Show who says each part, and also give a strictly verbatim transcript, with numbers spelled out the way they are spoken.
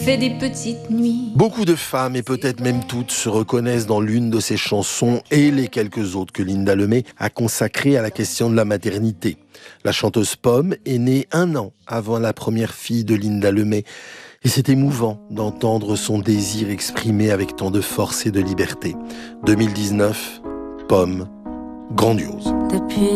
Speaker 1: fait des petites nuits.
Speaker 2: Beaucoup de femmes, et peut-être même toutes, se reconnaissent dans l'une de ces chansons et les quelques autres que Linda Lemay a consacrées à la question de la maternité. La chanteuse Pomme est née un an avant la première fille de Linda Lemay. Et c'est émouvant d'entendre son désir exprimé avec tant de force et de liberté. deux mille dix-neuf, Pomme, grandiose.
Speaker 1: Depuis